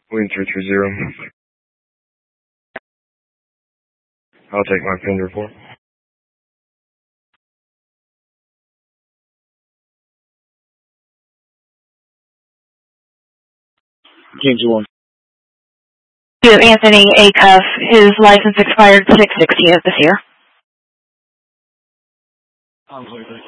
Wind 330. I'll take my pin report. James 1. To Anthony Acuff, his license expired 6/60 of this year. Completely.